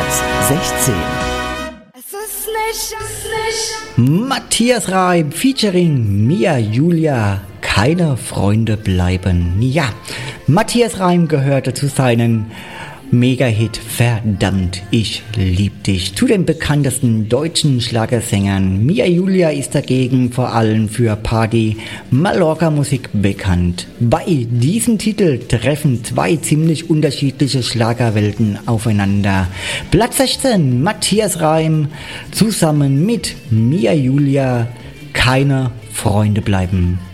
Platz 16. Es ist nicht. Matthias Reim featuring Mia Julia, keine Freunde bleiben. Ja, Matthias Reim gehörte zu seinen Mega-Hit Verdammt, ich lieb dich zu den bekanntesten deutschen Schlagersängern. Mia Julia ist dagegen vor allem für Party-Mallorca-Musik bekannt. Bei diesem Titel treffen zwei ziemlich unterschiedliche Schlagerwelten aufeinander. Platz 16, Matthias Reim zusammen mit Mia Julia, keine Freunde bleiben.